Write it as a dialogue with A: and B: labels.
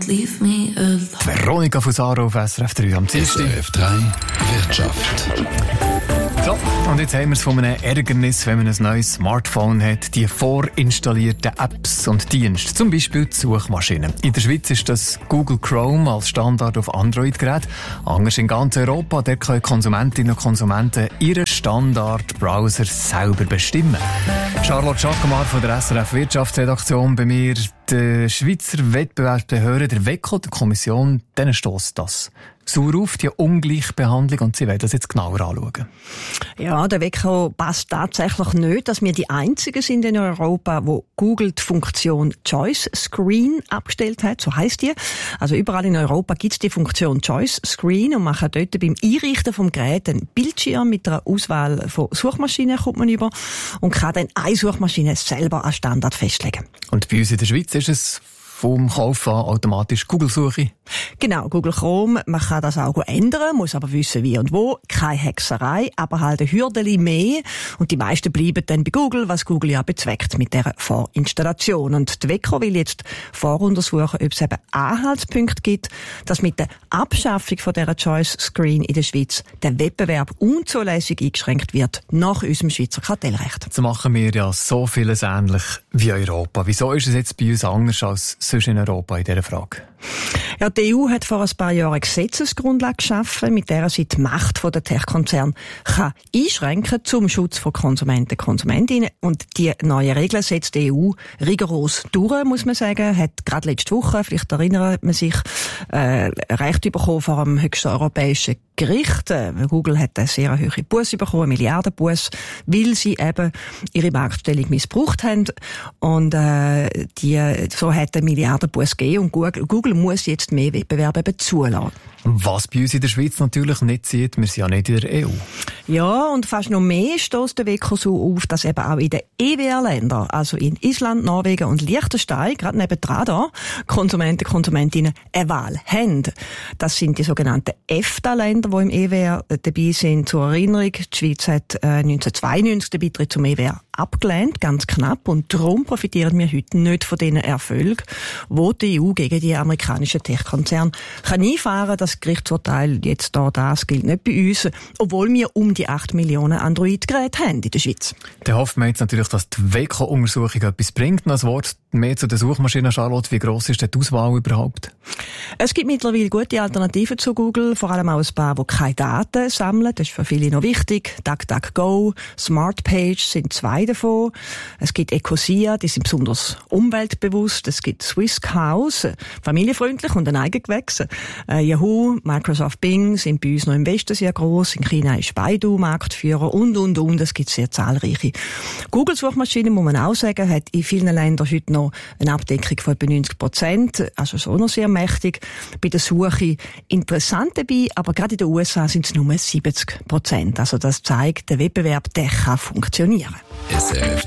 A: don't leave me alone.
B: Veronika Fusaro auf SRF 3 am Dienstag.
C: SRF 3 Wirtschaft.
B: So, und jetzt haben wir es von einem Ärgernis, wenn man ein neues Smartphone hat, die vorinstallierten Apps und Dienste, zum Beispiel die Suchmaschinen. In der Schweiz ist das Google Chrome als Standard auf Android-Geräten. Anders in ganz Europa, da können Konsumentinnen und Konsumenten ihren Standard-Browser selber bestimmen. Charlotte Schackemann von der SRF Wirtschaftsredaktion bei mir. Die Schweizer Wettbewerbsbehörde, der WEKO, der Kommission, denen stösst das sauer auf, die Ungleichbehandlung, und sie wollen das jetzt genauer anschauen.
D: Ja, der WEKO passt tatsächlich nicht, dass wir die Einzigen sind in Europa, wo Google die Funktion Choice Screen abgestellt hat, so heisst die. Also überall in Europa gibt es die Funktion Choice Screen und man kann dort beim Einrichten vom Gerät einen Bildschirm mit einer Auswahl von Suchmaschinen kommt man über und kann dann eine Suchmaschine selber als Standard festlegen.
B: Und bei uns in der Schweiz ist es vom Kauf an automatisch Google-Suche?
D: Genau, Google Chrome, man kann das auch ändern, muss aber wissen wie und wo. Keine Hexerei, aber halt eine Hürde mehr. Und die meisten bleiben dann bei Google, was Google ja bezweckt mit dieser Vorinstallation. Und die WEKO will jetzt voruntersuchen, ob es eben Anhaltspunkte gibt, dass mit der Abschaffung von dieser Choice Screen in der Schweiz der Wettbewerb unzulässig eingeschränkt wird nach unserem Schweizer Kartellrecht.
B: Jetzt machen wir ja so vieles ähnlich wie Europa. Wieso ist es jetzt bei uns anders als sonst in Europa in dieser Frage?
D: Ja, die EU hat vor ein paar Jahren eine Gesetzesgrundlage geschaffen, mit der sie die Macht der Tech-Konzerne einschränken zum Schutz von Konsumenten und Konsumentinnen. Und die neue Regeln setzt die EU rigoros durch, muss man sagen. Hat gerade letzte Woche, vielleicht erinnert man sich, Recht bekommen vor dem höchsten europäischen Gericht. Google hat eine sehr hohe Busse bekommen, eine Milliardenbusse, weil sie eben ihre Marktstellung missbraucht haben. Und so hat eine Milliardenbusse gegeben. Und Google muss jetzt mehr Wettbewerb eben zulassen.
B: Was bei uns in der Schweiz natürlich nicht sieht, wir sind ja nicht in der EU.
D: Ja, und fast noch mehr stösst der WEKO so auf, dass eben auch in den EWR-Ländern, also in Island, Norwegen und Liechtenstein, gerade nebendran da, Konsumenten, Konsumentinnen eine Wahl haben. Das sind die sogenannten EFTA-Länder, die im EWR dabei sind. Zur Erinnerung, die Schweiz hat 1992 den Beitritt zum EWR abgelehnt, ganz knapp, und darum profitieren wir heute nicht von diesen Erfolgen, wo die EU gegen die amerikanischen Tech-Konzerne einfahren kann. Das Gerichtsurteil jetzt das gilt nicht bei uns, obwohl wir um die 8 Millionen Android-Geräte haben in der Schweiz.
B: Dann hoffen wir jetzt natürlich, dass die WEKO-Untersuchung etwas bringt. Noch ein Wort mehr zu den Suchmaschinen, Charlotte. Wie gross ist denn die Auswahl überhaupt?
D: Es gibt mittlerweile gute Alternativen zu Google, vor allem auch ein paar, die keine Daten sammeln. Das ist für viele noch wichtig. DuckDuckGo, SmartPage sind zwei davon. Es gibt Ecosia, die sind besonders umweltbewusst. Es gibt Swisscows, familienfreundlich und ein Eigengewächs. Yahoo, Microsoft Bing sind bei uns noch im Westen sehr gross. In China ist Baidu Marktführer und. Es gibt sehr zahlreiche. Google-Suchmaschine, muss man auch sagen, hat in vielen Ländern heute noch eine Abdeckung von etwa 90%. Also so noch sehr mächtig. Bei der Suche interessant dabei, aber gerade in den USA sind es nur 70%. Also das zeigt, der Wettbewerb, der kann funktionieren.
C: SRF